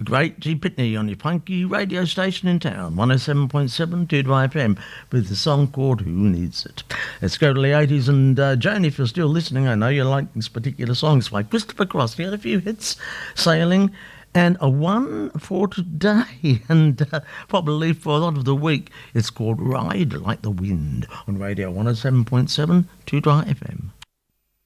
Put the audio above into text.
Great G. Pitney on your funky radio station in town, 107.7 Tudor FM, with the song called Who Needs It. Let's go to the 80s, and Joan, if you're still listening, I know you like this particular song. It's by Christopher Cross. He had a few hits, Sailing, and a one for today, and probably for a lot of the week. It's called Ride Like the Wind on Radio 107.7 Tudor FM.